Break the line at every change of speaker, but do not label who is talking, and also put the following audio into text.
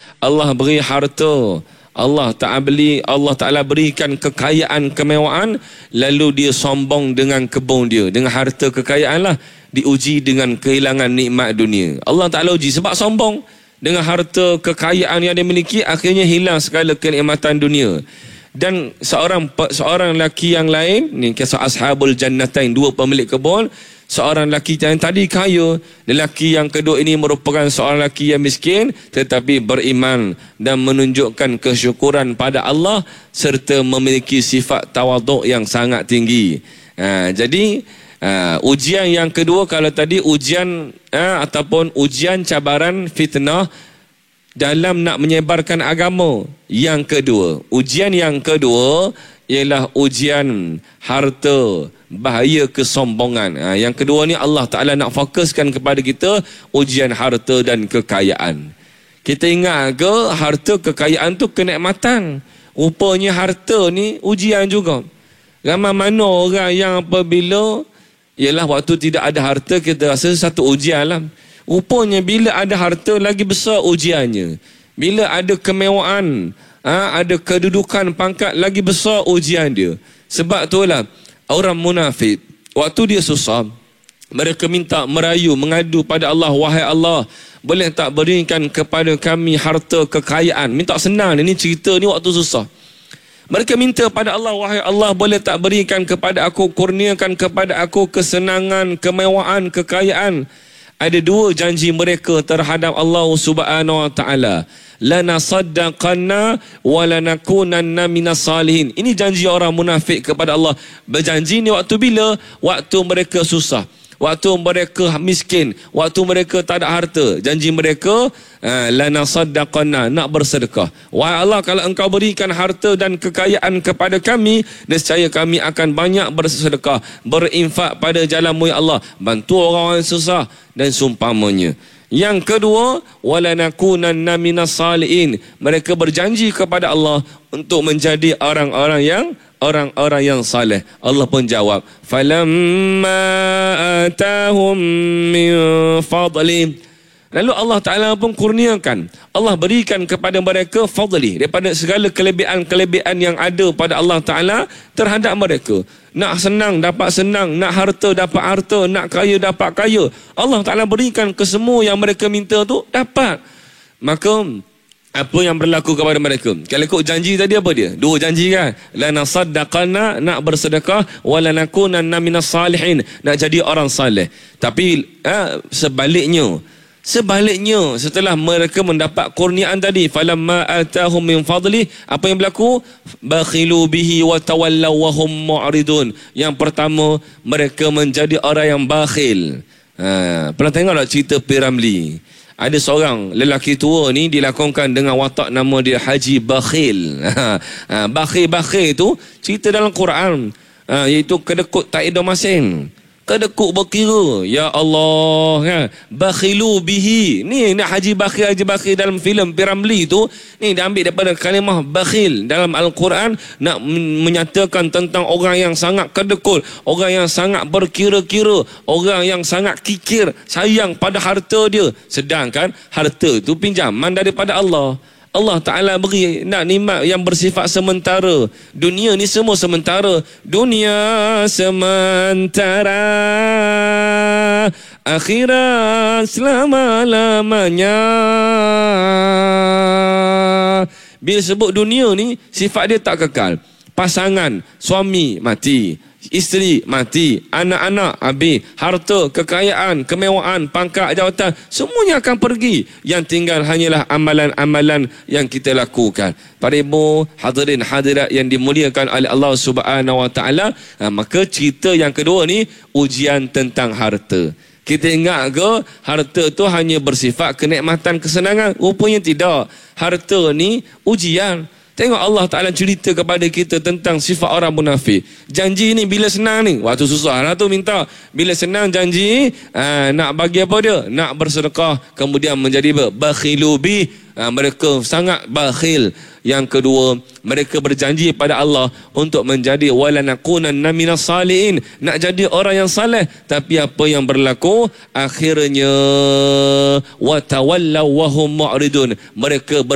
Allah beri harta, Allah Ta'ala berikan kekayaan, kemewahan, lalu dia sombong dengan kebun dia, dengan harta kekayaan lah, diuji dengan kehilangan nikmat dunia. Allah Ta'ala uji sebab sombong dengan harta kekayaan yang dia miliki, akhirnya hilang segala kenikmatan dunia. Dan seorang lelaki yang lain, ni kisah ashabul jannatain, dua pemilik kebun. Seorang lelaki yang tadi kaya, lelaki yang kedua ini merupakan seorang lelaki yang miskin tetapi beriman dan menunjukkan kesyukuran pada Allah serta memiliki sifat tawaduk yang sangat tinggi. Jadi ujian yang kedua, kalau tadi ujian ataupun ujian cabaran fitnah dalam nak menyebarkan agama. Ujian yang kedua ialah ujian harta, bahaya kesombongan. Yang kedua ni Allah Ta'ala nak fokuskan kepada kita ujian harta dan kekayaan. Kita ingat ke harta kekayaan tu kenikmatan? Rupanya harta ni ujian juga. Ramai mana orang yang apabila ialah waktu tidak ada harta kita rasa satu ujian lah. Rupanya bila ada harta lagi besar ujiannya. Bila ada kemewahan, ada kedudukan pangkat, lagi besar ujian dia. Sebab itulah orang munafik waktu dia susah, mereka minta, merayu, mengadu pada Allah, wahai Allah, boleh tak berikan kepada kami harta kekayaan? Minta senang, ini cerita ni waktu susah. Mereka minta pada Allah, wahai Allah, boleh tak berikan kepada aku, kurniakan kepada aku kesenangan, kemewahan, kekayaan. Ada dua janji mereka terhadap Allah Subhanahu Wa Taala. Lana saddaqanna wa lanakunanna minas salihin. Ini janji orang munafik kepada Allah. Berjanji ni waktu bila? Waktu mereka susah, waktu mereka miskin, waktu mereka tak ada harta. Janji mereka lana saddaqanna, nak bersedekah. Wahai Allah, kalau engkau berikan harta dan kekayaan kepada kami, nescaya kami akan banyak bersedekah, berinfak pada jalan-Mu ya Allah, bantu orang yang susah dan seumpamanya. Yang kedua, walanakunanna minas salihin. Mereka berjanji kepada Allah untuk menjadi orang-orang yang saleh. Allah pun jawab, falamma atahum min fadli. Lalu Allah Ta'ala pun kurniakan, Allah berikan kepada mereka fadli, daripada segala kelebihan-kelebihan yang ada pada Allah Ta'ala terhadap mereka. Nak senang dapat senang, nak harta dapat harta, nak kaya dapat kaya. Allah Ta'ala berikan ke semua yang mereka minta tu dapat. Maka apa yang berlaku kepada mereka? Kalau ikut janji tadi apa dia? Dua janji kan? Lana saddaqana, nak bersedekah, walanakunanna minas salihin, nak jadi orang saleh. Tapi Sebaliknya, setelah mereka mendapat kurniaan tadi, falamma atahum min fadli, apa yang berlaku? Bakhilu bihi wa tawallaw wa hum mu'ridun. Yang pertama, mereka menjadi orang yang bakhil. Pernah tengok tak cerita Piramli? Ada seorang lelaki tua ni dilakonkan dengan watak nama dia Haji Bakhil. Bakhil tu cerita dalam Quran, iaitu kedekut tak ada masing. Kedekut berkira, ya Allah kan? Bakhilu bihi. Ni Haji Bakhil dalam filem Piramli tu, ni diambil daripada kalimah bakhil dalam Al-Quran, nak menyatakan tentang orang yang sangat kedekut, orang yang sangat berkira-kira, orang yang sangat kikir, sayang pada harta dia. Sedangkan harta tu pinjaman daripada Allah. Allah Ta'ala beri nak nikmat yang bersifat sementara. Dunia ni semua sementara. Dunia sementara, akhirat selama-lamanya. Bila sebut dunia ni, sifat dia tak kekal. Pasangan, suami mati, isteri mati, anak-anak habis, harta, kekayaan, kemewahan, pangkat, jawatan, semuanya akan pergi. Yang tinggal hanyalah amalan-amalan yang kita lakukan. Para ibu, hadirin hadirat yang dimuliakan oleh Allah Subhanahu Wa Taala, maka cerita yang kedua ni ujian tentang harta. Kita ingat ke harta tu hanya bersifat kenikmatan, kesenangan? Rupanya tidak. Harta ni ujian. Tengok Allah Ta'ala cerita kepada kita tentang sifat orang munafik. Janji ni bila senang ni, waktu susah lah tu minta. Bila senang janji, nak bagi apa dia? Nak bersedekah, kemudian menjadi bakhilu bih. Mereka sangat bakhil. Yang kedua, mereka berjanji pada Allah untuk menjadi walanakunanna minas salihin, nak jadi orang yang saleh. Tapi apa yang berlaku? Akhirnya watawallaw wa hum mu'ridun. Mereka